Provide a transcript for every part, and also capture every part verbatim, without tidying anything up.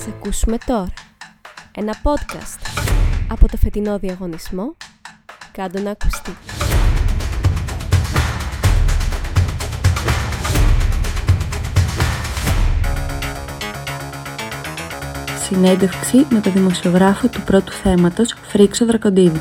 Ας ακούσουμε τώρα ένα podcast από το φετινό διαγωνισμό «Κάντο να ακουστεί». Συνέντευξη με τον δημοσιογράφο του πρώτου θέματος, Φρίξο Δρακοντίδη.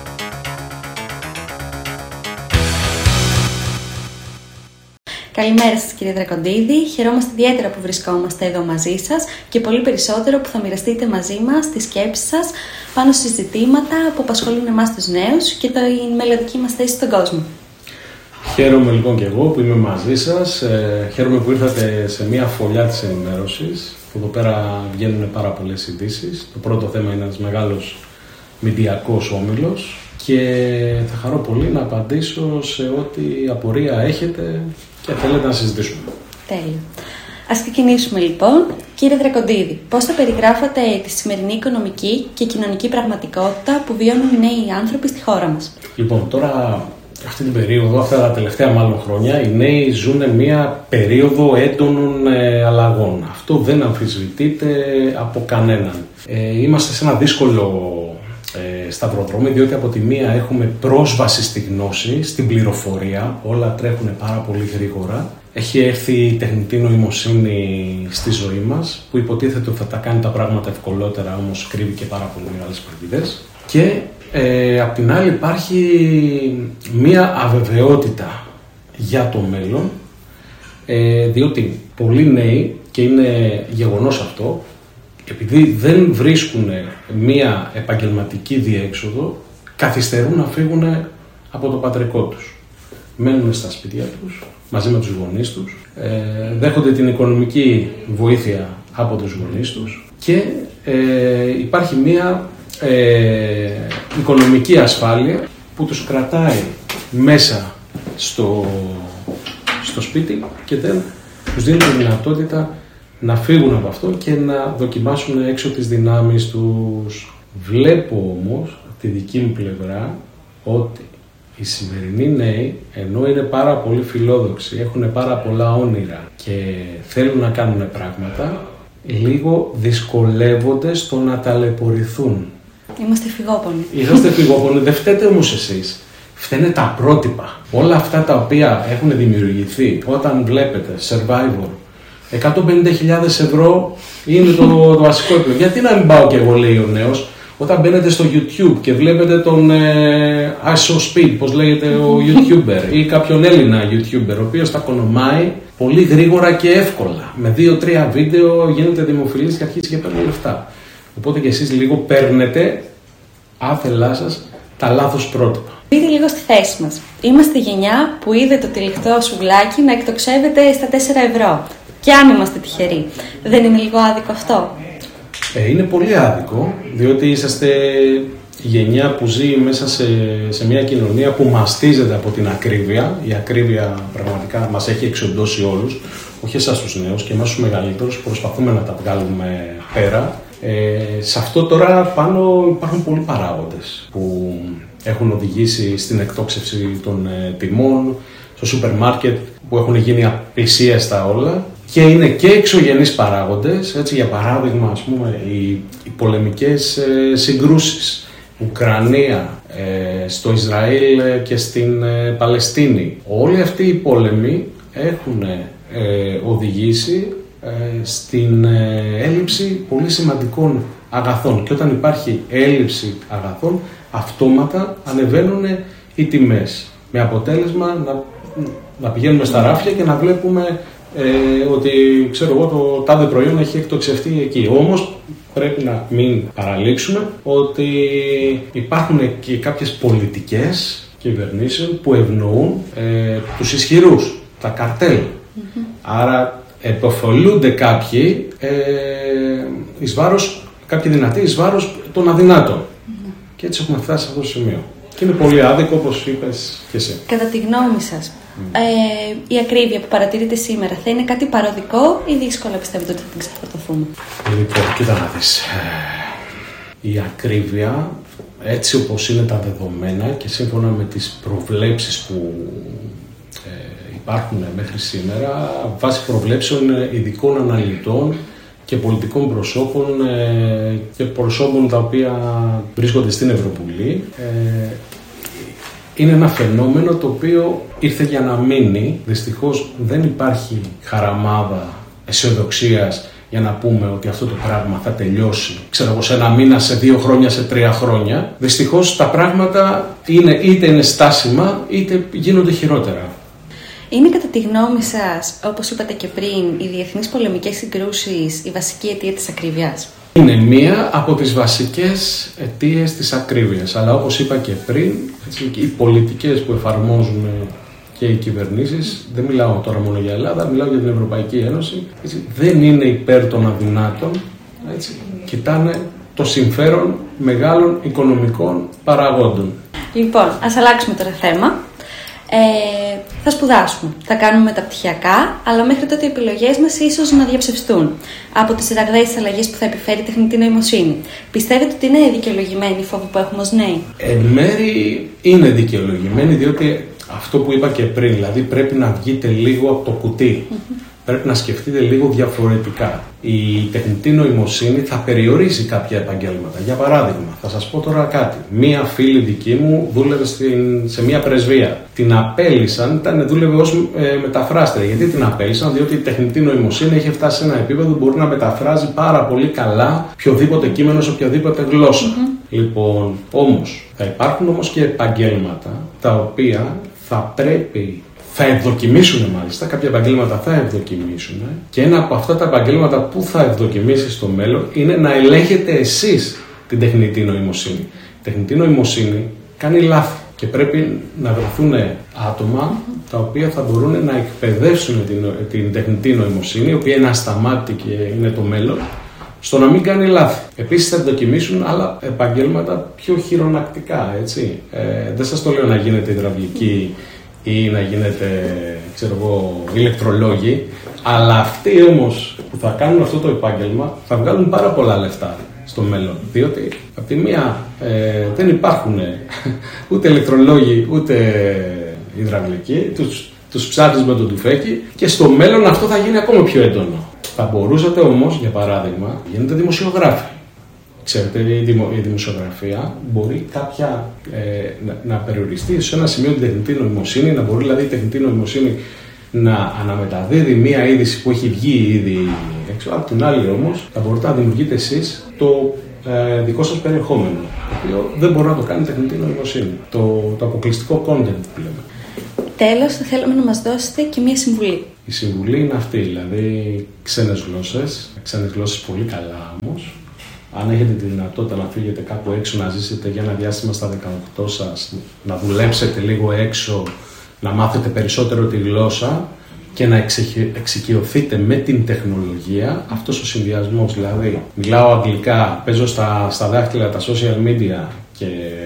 Καλημέρα σας κύριε Δρακοντίδη, χαιρόμαστε ιδιαίτερα που βρισκόμαστε εδώ μαζί σας και πολύ περισσότερο που θα μοιραστείτε μαζί μας τις σκέψεις σας πάνω στις ζητήματα που απασχολούν εμάς τους νέους και τη μελλοντική μας θέση στον κόσμο. Χαίρομαι λοιπόν και εγώ που είμαι μαζί σας, ε, χαίρομαι που ήρθατε σε μια φωλιά της ενημέρωσης. Εδώ πέρα βγαίνουν πάρα πολλές ειδήσεις. Το πρώτο θέμα είναι ένας μεγάλος μηντιακός όμιλος και θα χαρώ πολύ να απαντήσω σε ό,τι απορία έχετε και θέλετε να συζητήσουμε. Τέλεια. Ας ξεκινήσουμε λοιπόν. Κύριε Δρακοντίδη, πώς θα περιγράφατε τη σημερινή οικονομική και κοινωνική πραγματικότητα που βιώνουν οι νέοι άνθρωποι στη χώρα μας? Λοιπόν, τώρα αυτή την περίοδο, αυτά τα τελευταία μάλλον χρόνια, οι νέοι ζουν μια περίοδο έντονων ε, αλλαγών. Αυτό δεν αμφισβητείται από κανέναν. Ε, είμαστε σε ένα δύσκολο ε, σταυροδρόμι, διότι από τη μία έχουμε πρόσβαση στη γνώση, στην πληροφορία, όλα τρέχουν πάρα πολύ γρήγορα. Έχει έρθει η τεχνητή νοημοσύνη στη ζωή μας, που υποτίθεται ότι θα τα κάνει τα πράγματα ευκολότερα, όμως κρύβει και πάρα πολύ μεγάλες παγίδες. Και ε, απ' την άλλη υπάρχει μία αβεβαιότητα για το μέλλον, ε, διότι πολλοί νέοι, και είναι γεγονός αυτό, επειδή δεν βρίσκουν μία επαγγελματική διέξοδο, καθυστερούν να φύγουν από το πατρικό τους. Μένουν στα σπίτια τους, μαζί με τους γονείς τους, ε, δέχονται την οικονομική βοήθεια από τους γονείς τους και ε, υπάρχει μία ε, οικονομική ασφάλεια που τους κρατάει μέσα στο, στο σπίτι και δεν τους δίνει τη δυνατότητα να φύγουν από αυτό και να δοκιμάσουν έξω τις δυνάμεις τους. Βλέπω όμως από τη δική μου πλευρά ότι οι σημερινοί νέοι, ενώ είναι πάρα πολύ φιλόδοξοι, έχουν πάρα πολλά όνειρα και θέλουν να κάνουν πράγματα, λίγο δυσκολεύονται στο να ταλαιπωρηθούν. Είμαστε φυγόπονοι. Είσαστε φυγόπονοι, δεν φταίτε όμως εσείς. Φταίνε τα πρότυπα. Όλα αυτά τα οποία έχουν δημιουργηθεί, όταν βλέπετε Survivor, εκατόν πενήντα χιλιάδες ευρώ είναι το, το βασικό επίπεδο. Γιατί να μην πάω κι εγώ, λέει ο νέος, όταν μπαίνετε στο YouTube και βλέπετε τον ε, ISOSpeed, πώς λέγεται ο YouTuber, ή κάποιον Έλληνα YouTuber, ο οποίος τα κονομάει πολύ γρήγορα και εύκολα. Με δύο τρία βίντεο γίνεται δημοφιλής και αρχίζει και παίρνει λεφτά. Οπότε και εσείς λίγο παίρνετε άθελά σας τα λάθος πρότυπα. Μπείτε λίγο στη θέση μας. Είμαστε η γενιά που είδε το τυλιχτό σουβλάκι να εκτοξεύεται στα τέσσερα ευρώ. Και αν είμαστε τυχεροί, δεν είναι λίγο άδικο αυτό? Ε, είναι πολύ άδικο, διότι είσαστε η γενιά που ζει μέσα σε, σε μια κοινωνία που μαστίζεται από την ακρίβεια. Η ακρίβεια πραγματικά μας έχει εξοντώσει όλους, όχι εσάς τους νέους και εμάς τους μεγαλύτερους, προσπαθούμε να τα βγάλουμε πέρα. Ε, σε αυτό τώρα πάνω υπάρχουν πολλοί παράγοντες που έχουν οδηγήσει στην εκτόξευση των ε, τιμών, στο σούπερ μάρκετ που έχουν γίνει απεισίαστα όλα. Και είναι και εξωγενείς παράγοντες, έτσι, για παράδειγμα, ας πούμε, οι, οι πολεμικές ε, συγκρούσεις, Ουκρανία, ε, στο Ισραήλ και στην ε, Παλαιστίνη. Όλοι αυτοί οι πόλεμοι έχουν ε, οδηγήσει ε, στην ε, έλλειψη πολύ σημαντικών αγαθών. Και όταν υπάρχει έλλειψη αγαθών, αυτόματα ανεβαίνουν οι τιμές. Με αποτέλεσμα να, να πηγαίνουμε στα ράφια και να βλέπουμε Ε, ότι ξέρω εγώ το τάδε προϊόν έχει εκτοξευτεί εκεί. Όμως πρέπει να μην παραλείψουμε ότι υπάρχουν και κάποιες πολιτικές κυβερνήσεων που ευνοούν ε, τους ισχυρούς, τα καρτέλ. Mm-hmm. Άρα επωφελούνται κάποιοι ε, εις βάρος, κάποιοι δυνατοί εις βάρος των αδυνάτων. Mm-hmm. Και έτσι έχουμε φτάσει σε αυτό το σημείο. Και είναι πολύ άδικο, όπως είπες και εσύ. Κατά τη γνώμη σας, mm. ε, η ακρίβεια που παρατηρείτε σήμερα θα είναι κάτι παροδικό ή δύσκολα πιστεύετε ότι θα την ξεφορτωθούμε? Λοιπόν, κοίτα να δεις. Η ακρίβεια, έτσι όπως είναι τα δεδομένα και σύμφωνα με τις προβλέψεις που ε, υπάρχουν μέχρι σήμερα, βάσει προβλέψεων ειδικών αναλυτών και πολιτικών προσώπων ε, και προσώπων τα οποία βρίσκονται στην Ευρωβουλή. Ε, είναι ένα φαινόμενο το οποίο ήρθε για να μείνει. Δυστυχώς δεν υπάρχει χαραμάδα αισιοδοξίας για να πούμε ότι αυτό το πράγμα θα τελειώσει, ξέρω εγώ, σε ένα μήνα, σε δύο χρόνια, σε τρία χρόνια. Δυστυχώς τα πράγματα είναι, είτε είναι στάσιμα, είτε γίνονται χειρότερα. Είναι κατά τη γνώμη σας, όπως είπατε και πριν, οι διεθνείς πολεμικές συγκρούσεις η βασική αιτία της ακρίβειας? Είναι μία από τις βασικές αιτίες της ακρίβειας. Αλλά όπως είπα και πριν, έτσι, οι πολιτικές που εφαρμόζουν και οι κυβερνήσεις, δεν μιλάω τώρα μόνο για Ελλάδα, μιλάω για την Ευρωπαϊκή Ένωση, έτσι, δεν είναι υπέρ των αδυνάτων, έτσι, κοιτάνε το συμφέρον μεγάλων οικονομικών παραγόντων. Λοιπόν, ας αλλάξουμε τώρα θέμα. Ε, θα σπουδάσουμε, θα κάνουμε μεταπτυχιακά, αλλά μέχρι τότε οι επιλογές μας ίσως να διαψευστούν από τις ραγδαίες αλλαγές που θα επιφέρει η τεχνητή νοημοσύνη. Πιστεύετε ότι είναι δικαιολογημένη η φόβη που έχουμε ως νέοι? Εν μέρει είναι δικαιολογημένη, διότι αυτό που είπα και πριν, δηλαδή πρέπει να βγείτε λίγο από το κουτί. Mm-hmm. Πρέπει να σκεφτείτε λίγο διαφορετικά. Η τεχνητή νοημοσύνη θα περιορίσει κάποια επαγγέλματα. Για παράδειγμα, θα σας πω τώρα κάτι. Μία φίλη δική μου δούλευε στην, σε μία πρεσβεία. Την απέλυσαν, ήταν, δούλευε ως ε, μεταφράστρια. Γιατί την απέλυσαν? Διότι η τεχνητή νοημοσύνη έχει φτάσει σε ένα επίπεδο που μπορεί να μεταφράζει πάρα πολύ καλά οποιοδήποτε κείμενο σε οποιαδήποτε γλώσσα. Mm-hmm. Λοιπόν, όμως, θα υπάρχουν όμως και επαγγέλματα τα οποία θα πρέπει, θα ευδοκιμήσουν μάλιστα, κάποια επαγγέλματα θα ευδοκιμήσουν, και ένα από αυτά τα επαγγέλματα που θα ευδοκιμήσει στο μέλλον είναι να ελέγχετε εσείς την τεχνητή νοημοσύνη. Η τεχνητή νοημοσύνη κάνει λάθη και πρέπει να βρεθούν άτομα τα οποία θα μπορούν να εκπαιδεύσουν την, την τεχνητή νοημοσύνη, η οποία είναι ασταμάτητη και είναι το μέλλον, στο να μην κάνει λάθη. Επίσης θα ευδοκιμήσουν άλλα επαγγέλματα πιο χειρονακτικά, έτσι. Ε, δεν σας το λέω να γίνετε υδραυλικοί ή να γίνετε, ξέρω εγώ, ηλεκτρολόγοι, αλλά αυτοί όμως που θα κάνουν αυτό το επάγγελμα θα βγάλουν πάρα πολλά λεφτά στο μέλλον, διότι από τη μία ε, δεν υπάρχουν ούτε ηλεκτρολόγοι ούτε υδραυλικοί, τους, τους ψάχνεις με το τουφέκι, και στο μέλλον αυτό θα γίνει ακόμα πιο έντονο. Θα μπορούσατε όμως, για παράδειγμα, γίνετε δημοσιογράφοι. Ξέρετε, η, δημο, η δημοσιογραφία μπορεί κάποια, ε, να, να περιοριστεί σε ένα σημείο την τεχνητή νοημοσύνη, να μπορεί δηλαδή η τεχνητή νοημοσύνη να αναμεταδίδει μία είδηση που έχει βγει ήδη έξω. Απ' την άλλη όμως θα μπορείτε να δημιουργείτε εσείς το ε, δικό σας περιεχόμενο, το οποίο δεν μπορεί να το κάνει η τεχνητή νοημοσύνη. Το, το αποκλειστικό content που λέμε. Τέλος, θα θέλουμε να μας δώσετε και μία συμβουλή. Η συμβουλή είναι αυτή, δηλαδή ξένες γλώσσες, ξένες γλώσσες πολύ καλά όμως. Αν έχετε τη δυνατότητα να φύγετε κάπου έξω, να ζήσετε για ένα διάστημα στα δεκαοκτώ σας, να δουλέψετε λίγο έξω, να μάθετε περισσότερο τη γλώσσα και να εξοικειωθείτε με την τεχνολογία, αυτός ο συνδυασμός, δηλαδή μιλάω αγγλικά, παίζω στα, στα δάχτυλα τα social media και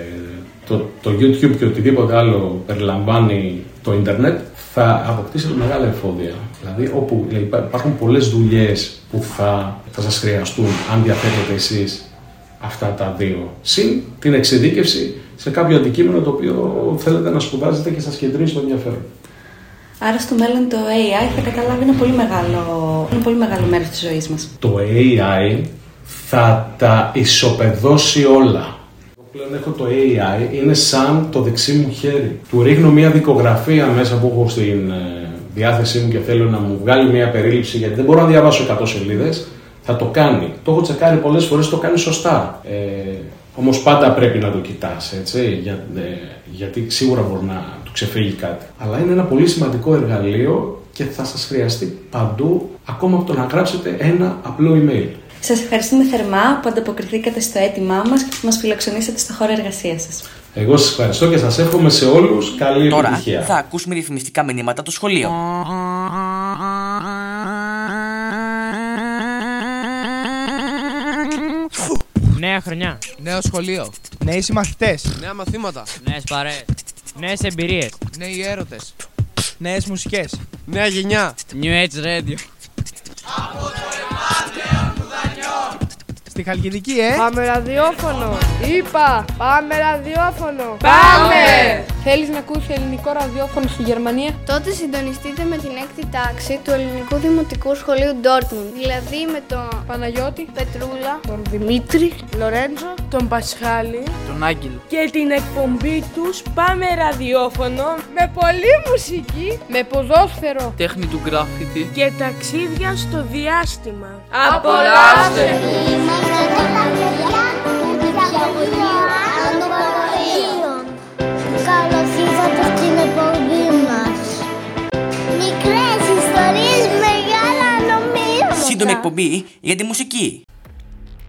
το, το YouTube και οτιδήποτε άλλο περιλαμβάνει το ίντερνετ, θα αποκτήσετε μεγάλα εφόδια. Δηλαδή, όπου δηλαδή, υπάρχουν πολλές δουλειές που θα, θα σας χρειαστούν αν διαθέτετε εσείς αυτά τα δύο. Συν την εξειδίκευση σε κάποιο αντικείμενο το οποίο θέλετε να σπουδάζετε και σας κεντρίζει το ενδιαφέρον. Άρα στο μέλλον το έι άι θα καταλάβει ένα πολύ μεγάλο, ένα πολύ μεγάλο μέρος της ζωής μας. Το έι άι θα τα ισοπεδώσει όλα. Πλέον έχω το έι άι, είναι σαν το δεξί μου χέρι. Του ρίχνω μια δικογραφία μέσα που έχω στην ε, διάθεσή μου και θέλω να μου βγάλει μια περίληψη, γιατί δεν μπορώ να διαβάσω εκατό σελίδες. Θα το κάνει. Το έχω τσεκάρει πολλές φορές, το κάνει σωστά. Ε, όμως πάντα πρέπει να το κοιτάς, έτσι, για, ε, γιατί σίγουρα μπορεί να του ξεφύγει κάτι. Αλλά είναι ένα πολύ σημαντικό εργαλείο και θα σας χρειαστεί παντού, ακόμα από το να γράψετε ένα απλό email. Σας ευχαριστούμε θερμά που ανταποκριθήκατε στο αίτημά μας και που μας φιλοξενήσατε στο χώρο εργασίας σας. Εγώ σας ευχαριστώ και σας εύχομαι σε όλους καλή Τώρα επιτυχία. Τώρα θα ακούσουμε ρυθμιστικά μηνύματα το σχολείο. Νέα χρονιά. Νέο σχολείο. Νέοι συμμαθητές. Νέα μαθήματα. Νέες παρέες. Νέες εμπειρίες. Νέοι έρωτες. Νέες μουσικές. Νέα γενιά. New Age Radio. Από το εμάτιον του δανειών. Στη Χαλκιδική, ε! Πάμε ραδιόφωνο! Είπα! Πάμε ραδιόφωνο! Πάμε! Θέλεις να ακούσεις ελληνικό ραδιόφωνο στη Γερμανία? Τότε συντονιστείτε με την έκτη τάξη του Ελληνικού Δημοτικού Σχολείου Ντόρτμουντ. Δηλαδή με τον Παναγιώτη, Πετρούλα, τον Δημήτρη, Λορέντζο, τον Πασχάλη, τον Άγγελο και την εκπομπή τους Πάμε Ραδιόφωνο, με πολλή μουσική, με ποδόσφαιρο, τέχνη του γκράφιτι και ταξίδια στο διάστημα. Απολαύστε! Είμαστε τα παιδιά του Διαβολίου των Παραλίων. Καλώς ήρθατε στην εκπομπή μας. Μικρές ιστορίες, μεγάλα νομίσματα. Σύντομη εκπομπή για τη μουσική.